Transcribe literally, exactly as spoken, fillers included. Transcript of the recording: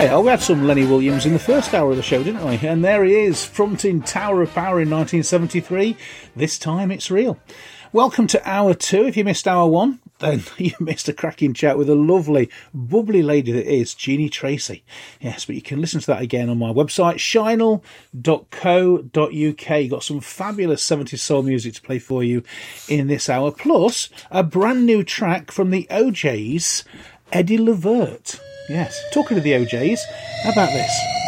Hey, oh, we had some Lenny Williams in the first hour of the show, didn't we? And there he is, fronting Tower of Power in nineteen seventy-three. This time it's real. Welcome to hour two. If you missed hour one, then you missed a cracking chat with a lovely, bubbly lady that is Jeanie Tracy. Yes, but you can listen to that again on my website, shinel dot co dot uk. Got some fabulous seventies soul music to play for you in this hour, plus a brand new track from the O Js, Eddie Levert. Yes, talking to the O Js, how about this?